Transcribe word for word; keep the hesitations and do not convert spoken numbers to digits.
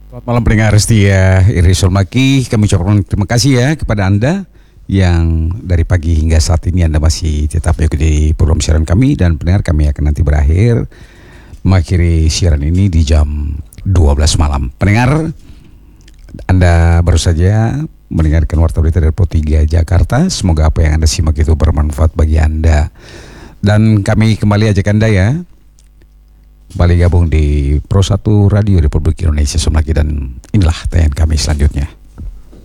Selamat malam pendengar setia Irisul Maki. Kami ucapkan terima kasih ya kepada Anda yang dari pagi hingga saat ini Anda masih tetap mengikuti program siaran kami, dan pendengar kami akan nanti berakhir mengakhiri siaran ini di jam dua belas malam. Pendengar, Anda baru saja mendengarkan Warta Berita dari Pro tiga Jakarta. Semoga apa yang Anda simak itu bermanfaat bagi Anda. Dan kami kembali ajak Anda ya kembali gabung di Pro satu Radio Republik Indonesia Somlaki, dan inilah tayangan kami selanjutnya.